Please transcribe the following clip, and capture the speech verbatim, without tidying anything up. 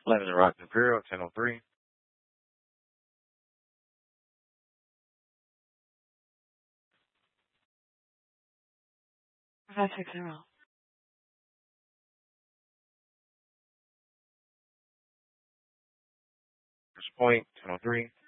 Landing the Rock Imperial, ten oh three. five six zero. First point, ten oh three.